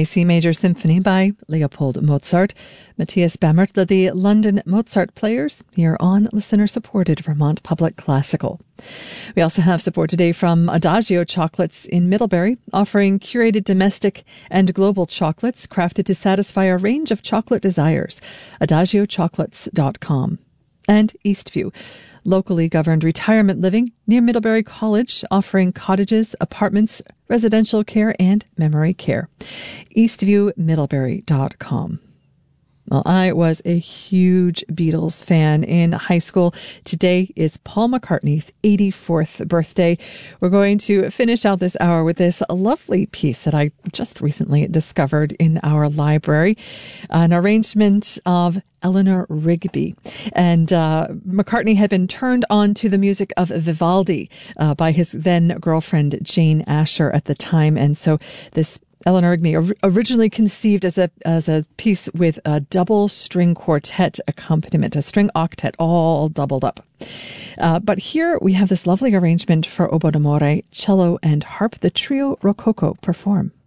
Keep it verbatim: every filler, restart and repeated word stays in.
A C Major Symphony by Leopold Mozart. Matthias Bamert led the London Mozart Players here on listener-supported Vermont Public Classical. We also have support today from Adagio Chocolates in Middlebury, offering curated domestic and global chocolates crafted to satisfy a range of chocolate desires. adagio chocolates dot com. And Eastview, locally governed retirement living near Middlebury College, offering cottages, apartments, residential care, and memory care. eastview middlebury dot com. Well, I was a huge Beatles fan in high school. Today is Paul McCartney's eighty-fourth birthday. We're going to finish out this hour with this lovely piece that I just recently discovered in our library, an arrangement of Eleanor Rigby. And uh, McCartney had been turned on to the music of Vivaldi uh, by his then girlfriend Jane Asher at the time. And so this Eleanor Rigby, originally conceived as a as a piece with a double string quartet accompaniment, a string octet, all doubled up. Uh, but here we have this lovely arrangement for oboe d'amore, cello, and harp. The trio Rococo perform.